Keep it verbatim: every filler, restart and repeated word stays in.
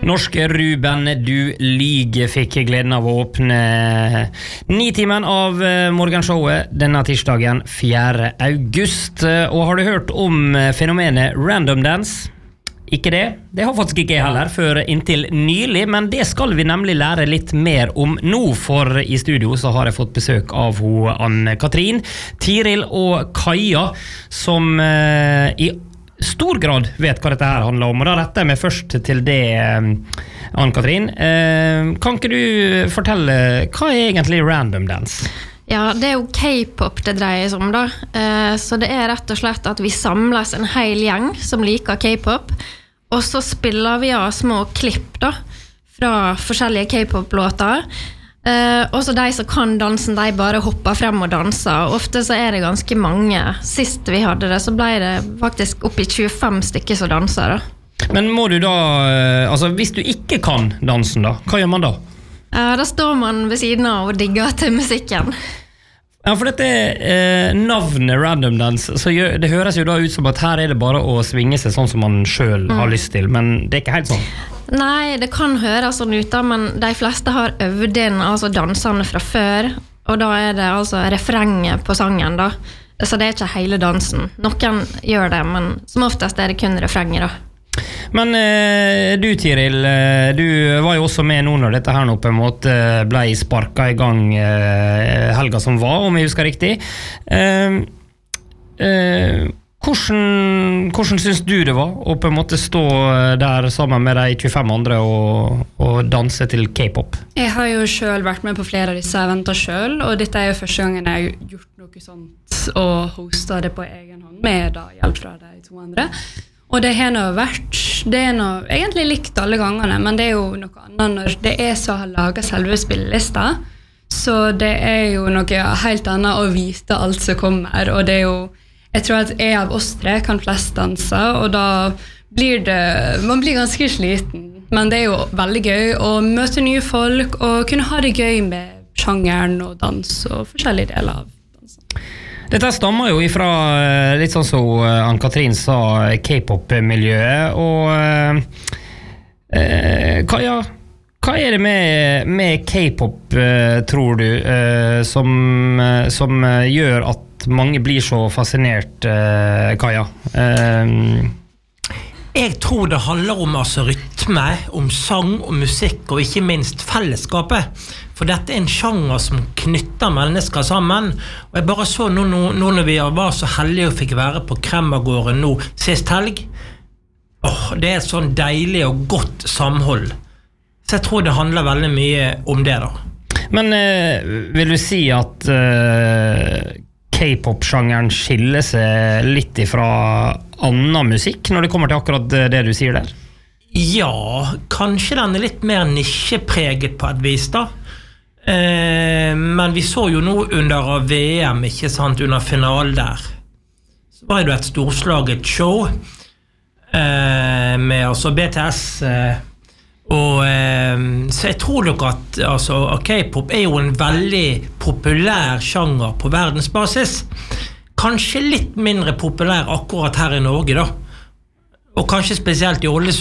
Norske Ruben, du lyger, fikk gleden av å åpne ni-timen av morgenshowet denne tirsdagen fjerde august. Og har du hørt om fenomenet Random Dance? Ikke det. Det har faktisk ikke jeg heller, før inntil nylig, men det skal vi nemlig lære litt mer om nå, for i studio så har jeg fått besøk av ho Ann-Katrin, Tiril og Kaja, som eh, i stor grad vet hva dette her handler om, og da retter jeg meg først til det, Ann-Katrin. Eh, kan ikke du fortelle, hva er egentlig Random Dance? Ja, det er jo K-pop det dreier seg om da, eh, så det er rett og slett at vi samles en hel gjeng som liker K-pop, og så spiller vi av små klipp da, fra forskjellige K-pop-låter, Uh, og så de som kan dansen, de bare hopper frem og danser. Ofte så er det ganske mange. Sist vi hadde det, så ble det faktisk opp i tjuefem stykker som danser da. Men må du da, altså hvis du ikke kan dansen da, hva gjør man da? Uh, da står man ved siden av og digger til musikken. Ja, for dette eh, navnet Random Dance, så gjør, det høres jo da ut som at her er det bare å svinge seg sånn som man selv mm. har lyst til, men det er ikke helt sånn. Nei, det kan høres sånn ut da, men de fleste har øvd inn altså dansene fra før, og da er det altså refrenget på sangen da, så det er ikke hele dansen. Noen gjør det, men som oftest er det kun refrenget da. Men eh, du Tiril, eh, du var jo også med nå når dette her nå på en måte ble sparket i gang eh, helga som var, om jeg husker riktig. Eh, eh, hvordan, hvordan synes du det var å på en måte stå der sammen med de tjuefem andre og, og danse til K-pop? Jeg har jo selv vært med på flere av disse eventer selv, og dette er jo første gangen jeg har gjort noe sånt og hostet det på egen hånd med da, hjelp fra de to andre. Og det har nå vært, det er nå egentlig likt alle gangene, men det er jo noe annet når det er så har laget selve spillelista, så det er jo noe helt annet å vite alt som kommer, og det er jo, jeg tror at jeg av oss tre kan flest danse, og da blir det, man blir ganske sliten, men det er jo veldig gøy å møte nye folk, og kunne ha det gøy med sjangeren og dans og forskjellige deler av dansen. Dette stammer jo ifra, litt sånn som Ann-Katrin sa, K-pop-miljøet, og eh, hva, ja, hva er det med, med K-pop, eh, tror du, eh, som, som gjør at mange blir så fascinert, eh, Kaja? Eh, Jeg tror det handler om altså, rytme, om sang og musikk, og ikke minst fellesskapet. For dette er en sjanger som knytter mennesker sammen. Og jeg bare så nå, nå, nå når vi var så heldige og fikk være på Kremmergården nå sist helg. Åh, det er sånn deilig og godt samhold. Så jeg tror det handler veldig mye om det da. Men eh, vil du si at eh, K-pop-sjangeren skiller seg litt ifra annen musikk når det kommer til akkurat det du sier der? Ja, kanskje den er litt mer nisjepreget på et vis da. Eh, men vi så jo nå under V M, ikke sant, under finalen der. Så var det et storslaget show eh, med altså B T S eh, og eh, så jeg tror nok at altså, K-pop er jo en veldig populær sjanger på verdensbasis. Kanskje litt mindre populær akkurat her i Norge da. Og kanskje spesielt i Ålesund.